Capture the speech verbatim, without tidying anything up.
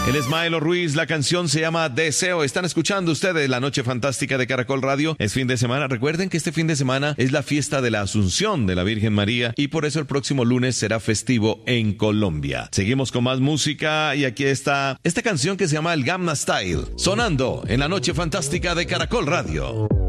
Él es Maelo Ruiz, la canción se llama Deseo. Están escuchando ustedes La Noche Fantástica de Caracol Radio. Es fin de semana. Recuerden que este fin de semana es la fiesta de la Asunción de la Virgen María y por eso el próximo lunes será festivo en Colombia. Seguimos con más música y aquí está esta canción que se llama El Gamma Style, sonando en La Noche Fantástica de Caracol Radio.